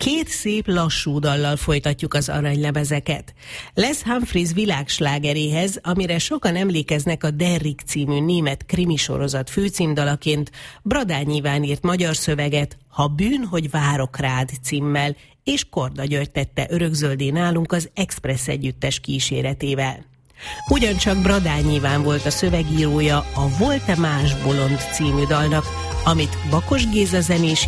Két szép lassú dallal folytatjuk az aranylemezeket. Les Humphries világslágeréhez, amire sokan emlékeznek a Derrick című német krimisorozat főcímdalaként, Bradányi Iván írt magyar szöveget, Ha bűn, hogy várok rád címmel, és Korda György tette örökzöldé nálunk az Express együttes kíséretével. Ugyancsak Bradányi Iván volt a szövegírója a Volt-e más bolond című dalnak, amit Bakos Géza zenés